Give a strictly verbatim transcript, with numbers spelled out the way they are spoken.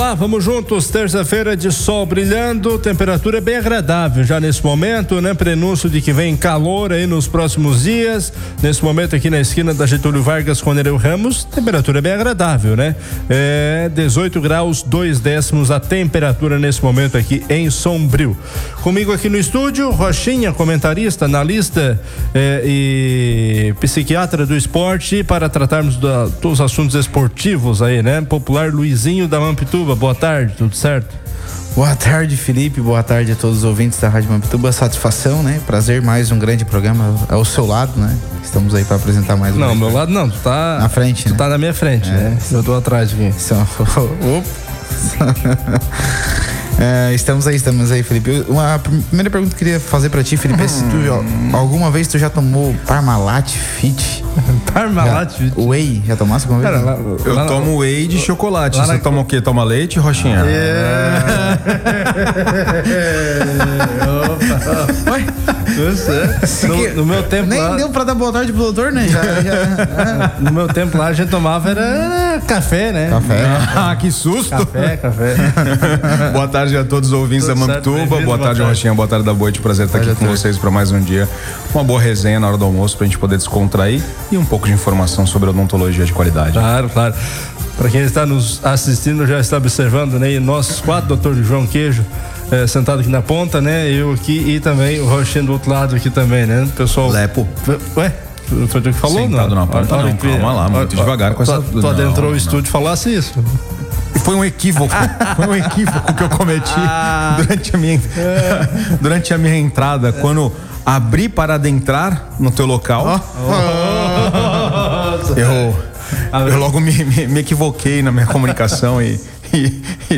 lá, vamos juntos, terça-feira de sol brilhando, temperatura bem agradável já nesse momento, né? Prenúncio de que vem calor aí nos próximos dias. Nesse momento aqui na esquina da Getúlio Vargas com Nereu Ramos, temperatura bem agradável, né? É dezoito graus, dois décimos a temperatura nesse momento aqui em Sombrio. Comigo aqui no estúdio, Rochinha, comentarista, analista é, e psiquiatra do esporte, para tratarmos da, dos assuntos esportivos aí, né? Popular Luizinho da Mampituba, boa tarde, tudo certo? Boa tarde, Felipe, boa tarde a todos os ouvintes da Rádio Mampituba, satisfação, né? Prazer, mais um grande programa ao seu lado, né? Estamos aí para apresentar mais um. Não, ao meu lado não, tu tá na frente, tu né? tá na minha frente, é. né? Eu tô atrás aqui. Só... É, estamos aí, estamos aí, Felipe. Uma primeira pergunta que eu queria fazer pra ti, Felipe, é se tu já, alguma vez tu já tomou Parmalat Fit? Parmalat Fit? Whey, já tomasse alguma vez? Cara, lá, eu lá, tomo lá, whey de chocolate. Você na... toma o quê? Toma leite, Rochinha? Yeah. Oi? No, no meu tempo nem lá... deu pra dar boa tarde pro doutor, né? Já, já... No meu tempo lá a gente tomava era café, né? Café. Ah, que susto! Café, café. Boa tarde a todos os ouvintes Tudo da Mampituba. Boa, boa tarde, Rochinha. Boa tarde da Boite. Prazer estar aqui com vocês para mais um dia. Uma boa resenha na hora do almoço pra gente poder descontrair e um pouco de informação sobre odontologia de qualidade. Claro, claro. Para quem está nos assistindo, já está observando, né? E nós quatro, doutor João Queijo, é, sentado aqui na ponta, né? Eu aqui e também o Rochinha do outro lado aqui também, né? Pessoal. Lepo. Ué? Foi tu que falou? Sentado não? na ponta, não. Que... Calma lá, muito ó, devagar ó, com essa... Tu adentrou o estúdio e falasse isso. Foi um equívoco, foi um equívoco que eu cometi ah. durante, a minha, durante a minha entrada, quando abri para adentrar no teu local. Oh. Oh. Eu, eu logo me, me, me equivoquei na minha comunicação e, e, e